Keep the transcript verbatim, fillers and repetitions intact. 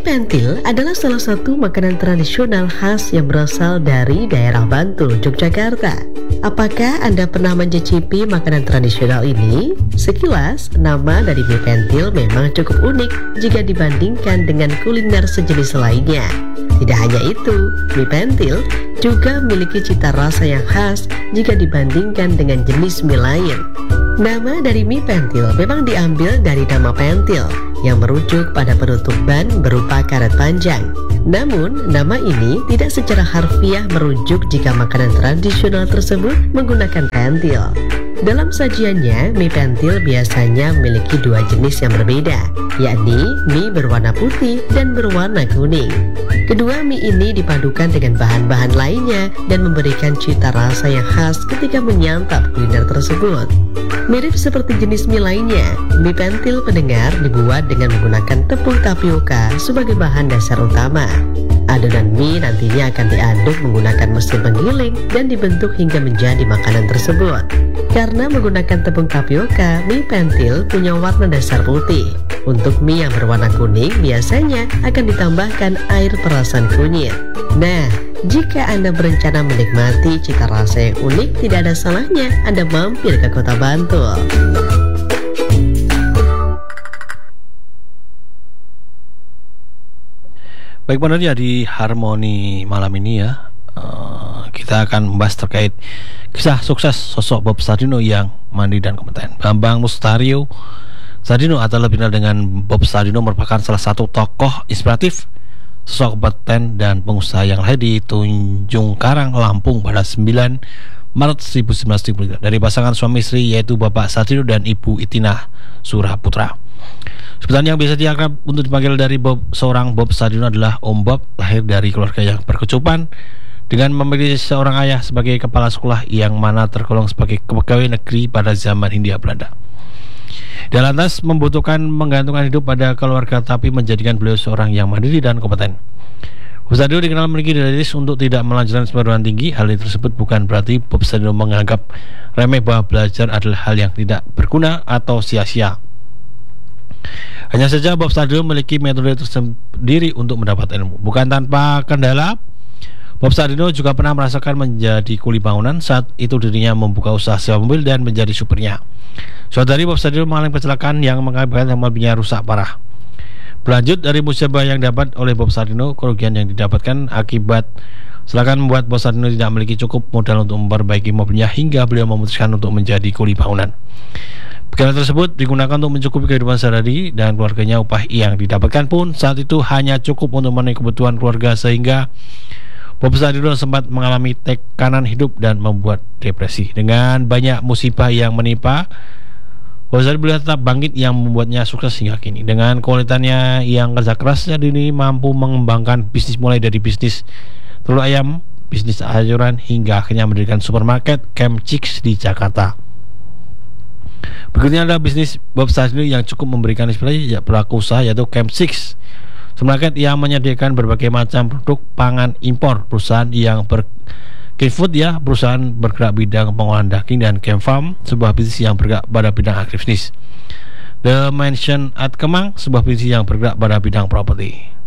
Mie pentil adalah salah satu makanan tradisional khas yang berasal dari daerah Bantul, Yogyakarta. Apakah Anda pernah mencicipi makanan tradisional ini? Sekilas, nama dari mie pentil memang cukup unik jika dibandingkan dengan kuliner sejenis lainnya. Tidak hanya itu, mie pentil juga memiliki cita rasa yang khas jika dibandingkan dengan jenis mie lain. Nama dari mie pentil memang diambil dari nama pentil yang merujuk pada penutup ban berupa karet panjang. Namun, nama ini tidak secara harfiah merujuk jika makanan tradisional tersebut menggunakan pentil. Dalam sajiannya, mie pentil biasanya memiliki dua jenis yang berbeda, yakni mie berwarna putih dan berwarna kuning. Kedua mie ini dipadukan dengan bahan-bahan lainnya dan memberikan cita rasa yang khas ketika menyantap kuliner tersebut. Mirip seperti jenis mie lainnya, mie pentil pendengar dibuat dengan menggunakan tepung tapioka sebagai bahan dasar utama. Adonan mie nantinya akan diaduk menggunakan mesin penggiling dan dibentuk hingga menjadi makanan tersebut. Karena menggunakan tepung tapioka, mie pentil punya warna dasar putih. Untuk mie yang berwarna kuning biasanya akan ditambahkan air perasan kunyit. Nah, jika Anda berencana menikmati cita rasa yang unik, tidak ada salahnya Anda mampir ke kota Bantul. Baik benar ya, di Harmoni malam ini ya, uh, kita akan membahas terkait kisah sukses sosok Bob Sadino yang mandiri dan kompeten. Bambang Mustario Sadino atau lebih dikenal dengan Bob Sadino merupakan salah satu tokoh inspiratif, sosok kompeten dan pengusaha yang lahir di Tunjung Karang, Lampung pada sembilan Maret seribu sembilan ratus tiga puluh tiga dari pasangan suami istri yaitu Bapak Sadino dan Ibu Itina Suraputra. Sebutan yang biasa diakrab untuk dipanggil dari Bob, seorang Bob Sadino adalah Om Bob, lahir dari keluarga yang berkecukupan dengan memiliki seorang ayah sebagai kepala sekolah yang mana tergolong sebagai pegawai negeri pada zaman Hindia Belanda. Dia lantas membutuhkan menggantungkan hidup pada keluarga, tapi menjadikan beliau seorang yang mandiri dan kompeten. Bob Sadino dikenal memiliki diri untuk tidak melanjutkan perguruan tinggi. Hal tersebut bukan berarti Bob Sadino menganggap remeh bahwa belajar adalah hal yang tidak berguna atau sia-sia. Hanya saja Bob Sadino memiliki metode tersendiri untuk mendapat ilmu. Bukan tanpa kendala, Bob Sadino juga pernah merasakan menjadi kuli bangunan. Saat itu dirinya membuka usaha sewa mobil dan menjadi supirnya. Suatu hari Bob Sadino mengalami kecelakaan yang mengakibatkan mobilnya rusak parah. Berlanjut dari musibah yang didapat oleh Bob Sadino, kerugian yang didapatkan akibat kecelakaan membuat Bob Sadino tidak memiliki cukup modal untuk memperbaiki mobilnya hingga beliau memutuskan untuk menjadi kuli bangunan. Pekerjaan tersebut digunakan untuk mencukupi kehidupan sehari-hari dan keluarganya. Upah yang didapatkan pun saat itu hanya cukup untuk memenuhi kebutuhan keluarga, sehingga Bob Sadino sempat mengalami tekanan hidup dan membuat depresi. Dengan banyak musibah yang menimpa, Bob Sadino tetap bangkit yang membuatnya sukses hingga kini. Dengan kualitasnya yang kerja kerasnya, ini mampu mengembangkan bisnis mulai dari bisnis telur ayam, bisnis sayuran, hingga akhirnya mendirikan supermarket Camp Chicks di Jakarta. Berikutnya adalah bisnis Bob Sadino yang cukup memberikan inspirasi ya, pelaku usaha yaitu Camp Chicks, supermarket yang menyediakan berbagai macam produk pangan impor. Perusahaan yang ber Food ya, perusahaan bergerak bidang pengolahan daging, dan Camp Farm, sebuah bisnis yang bergerak pada bidang agribisnis. The Mansion at Kemang, sebuah bisnis yang bergerak pada bidang properti.